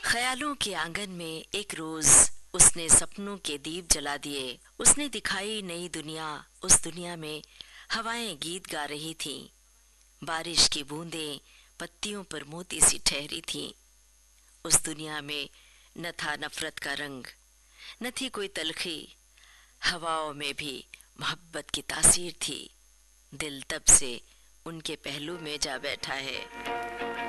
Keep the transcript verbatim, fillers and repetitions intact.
ख्यालों के आंगन में एक रोज उसने सपनों के दीप जला दिए। उसने दिखाई नई दुनिया। उस दुनिया में हवाएं गीत गा रही थीं। बारिश की बूंदें पत्तियों पर मोती सी ठहरी थीं। उस दुनिया में न था नफरत का रंग, न थी कोई तलखी। हवाओं में भी मोहब्बत की तासीर थी। दिल तब से उनके पहलू में जा बैठा है।